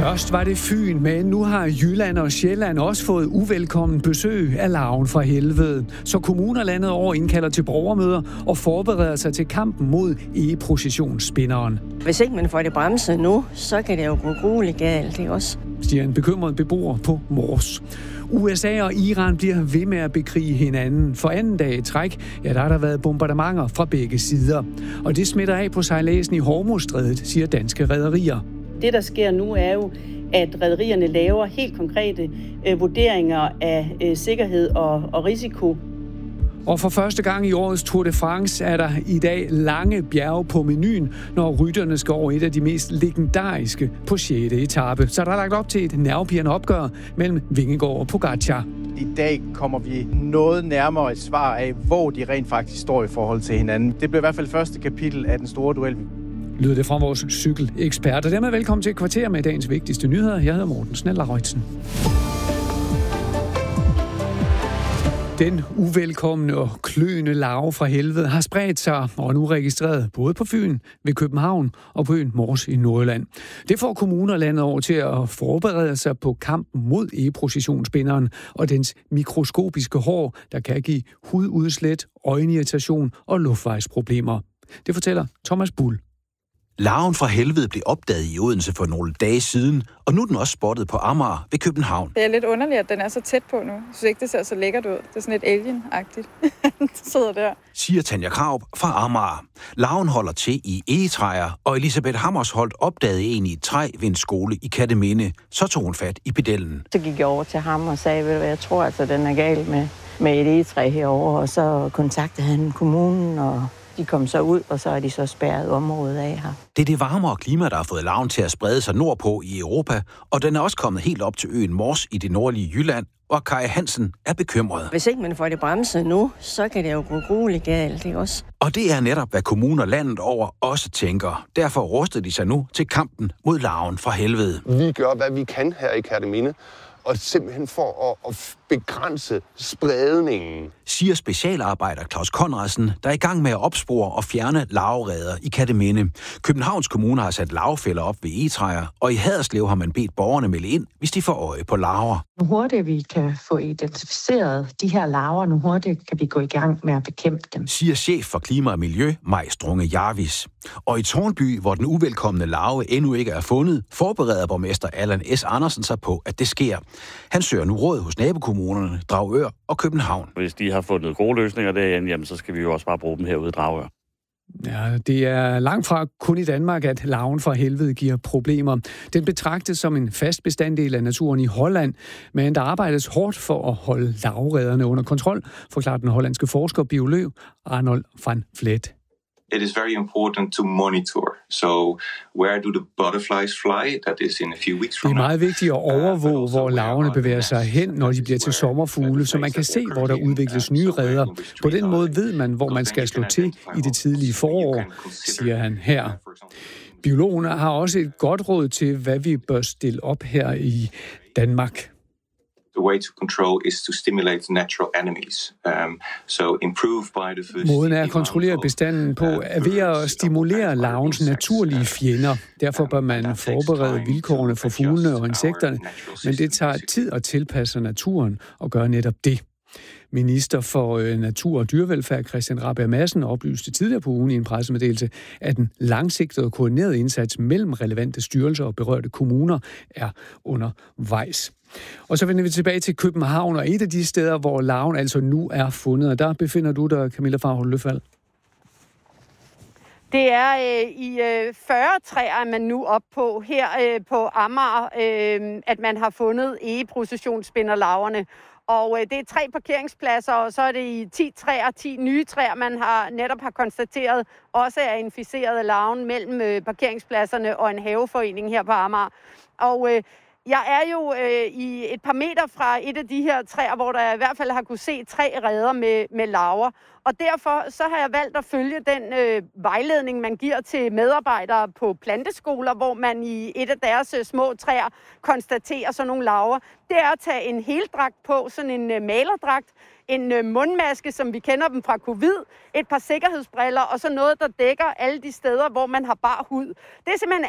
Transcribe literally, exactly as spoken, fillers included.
Først var det Fyn, men nu har Jylland og Sjælland også fået uvelkommen besøg af larven fra helvede. Så kommuner landet over indkalder til borgermøder og forbereder sig til kampen mod e-processionsspinderen. Hvis ikke man får det bremset nu, så kan det jo gå grueligt galt, det også. Siger en bekymret beboer på Mors. U S A og Iran bliver ved med at bekrige hinanden. For anden dag i træk, ja, der har der været bombardementer fra begge sider. Og det smitter af på sejladsen i Hormuzstrædet, siger danske rederier. Det, der sker nu, er jo, at rederierne laver helt konkrete øh, vurderinger af øh, sikkerhed og, og risiko. Og for første gang i årets Tour de France er der i dag lange bjerge på menuen, når rytterne skal over et af de mest legendariske på sjette etape. Så der er lagt op til et nervepirrende opgør mellem Vingegaard og Pogačar. I dag kommer vi noget nærmere et svar af, hvor de rent faktisk står i forhold til hinanden. Det bliver i hvert fald første kapitel af den store duel. Lyder det fra vores cykelekspert. Og dermed velkommen til et kvarter med dagens vigtigste nyheder. Jeg hedder Morten Snell-Lauritzen. Den uvelkomne og kløende larve fra helvede har spredt sig og er nu registreret både på Fyn, ved København og på øen Mors i Nordjylland. Det får kommuner landet over til at forberede sig på kampen mod e-processionsspinderen og dens mikroskopiske hår, der kan give hududslæt, øjenirritation og luftvejsproblemer. Det fortæller Thomas Bull. Larven fra helvede blev opdaget i Odense for nogle dage siden, og nu er den også spottet på Amager ved København. Det er lidt underligt, at den er så tæt på nu. Jeg synes ikke, det ser så lækkert ud. Det er sådan lidt alien-agtigt. Den sidder der. Siger Tanja Kraup fra Amager. Larven holder til i egetræer, og Elisabeth Hammersholt opdagede en i et træ ved en skole i Katteminde. Så tog hun fat i pedellen. Så gik jeg over til ham og sagde, ved du hvad, jeg tror altså, den er gal med, med et egetræ herovre. Og så kontaktede han kommunen, og de kom så ud, og så er de så spærret området af her. Det er det varmere klima, der har fået larven til at sprede sig nordpå i Europa, og den er også kommet helt op til øen Mors i det nordlige Jylland, og Kai Hansen er bekymret. Hvis ikke man får det bremset nu, så kan det jo gå grueligt galt, det også. Og det er netop, hvad kommuner landet over også tænker. Derfor rustede de sig nu til kampen mod larven fra helvede. Vi gør, hvad vi kan her i Katteminde, og simpelthen for at, at begrænse spredningen. Siger specialarbejder Claus Conradsen, der er i gang med at opspore og fjerne larvereder i Katteminde. Københavns Kommune har sat larvefælder op ved egetræer, og i Haderslev har man bedt borgerne melde ind, hvis de får øje på larver. Nu hurtigt vi kan få identificeret de her larver, nu hurtigt kan vi gå i gang med at bekæmpe dem. Siger chef for klima og miljø, Maj Strunge Jarvis. Og i Tårnby, hvor den uvelkomne larve endnu ikke er fundet, forbereder borgmester Allan S. Andersen sig på, at det sker. Han søger nu råd hos nabokommunerne, Dragør og København. Hvis de har fundet gode løsninger derinde, jamen, så skal vi jo også bare bruge dem herude i Dragør. Ja, det er langt fra kun i Danmark, at larven fra helvede giver problemer. Den betragtes som en fast bestanddel af naturen i Holland, men der arbejdes hårdt for at holde larverederne under kontrol, forklarer den hollandske forsker og biolog Arnold van Vleet. It is very important to monitor. So where do the butterflies fly? That is in a few weeks from now. Det er meget vigtigt at overvåge, hvor larverne bevæger sig hen, når de bliver til sommerfugle, så man kan se, hvor der udvikles nye reder. På den måde ved man, hvor man skal slå til i det tidlige forår, siger han her. Biologerne har også et godt råd til, hvad vi bør stille op her i Danmark. The way to control is to stimulate natural enemies. Um, so improve biodiversity. Måden er at kontrollere bestanden på er ved at stimulere larvens naturlige fjender. Derfor bør man forberede vilkårene for fuglene og insekterne, men det tager tid at tilpasse naturen og gøre netop det. Minister for Natur og Dyrevelfærd Christian Rabjerg Madsen oplyste tidligere på ugen i en pressemeddelelse, at den langsigtede og koordinerede indsats mellem relevante styrelser og berørte kommuner er undervejs. Og så vender vi tilbage til København, og et af de steder, hvor larven altså nu er fundet, og der befinder du dig, Camilla Farholt Løfald. Det er øh, i øh, fyrre træer, man nu op på her øh, på Amager, øh, at man har fundet egeprocessionsspinderlarverne. Og øh, det er tre parkeringspladser, og så er det i ti træer, ti nye træer, man har netop har konstateret også er inficeret larven mellem øh, parkeringspladserne og en haveforening her på Amager. Og øh, jeg er jo øh, i et par meter fra et af de her træer, hvor der i hvert fald har kunne se tre reder med, med larver. Og derfor så har jeg valgt at følge den øh, vejledning, man giver til medarbejdere på planteskoler, hvor man i et af deres øh, små træer konstaterer sådan nogle larver. Det er at tage en heldragt på, sådan en øh, malerdragt, en øh, mundmaske, som vi kender dem fra covid, et par sikkerhedsbriller og så noget, der dækker alle de steder, hvor man har bar hud. Det er simpelthen